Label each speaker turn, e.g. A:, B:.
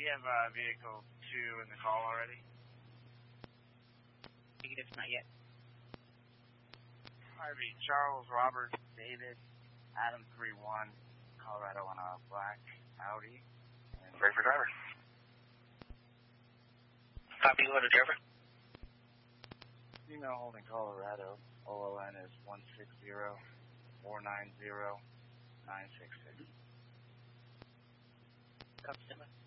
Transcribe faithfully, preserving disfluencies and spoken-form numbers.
A: you have uh, vehicle two in the call already?
B: Negative, not yet.
A: Harvey, Charles, Robert, David, Adam three one, Colorado on a black Audi. And
C: ready for driver.
B: Copy, order driver.
A: Female holding Colorado. O L N is one six zero four nine zero nine six six.
B: Copy,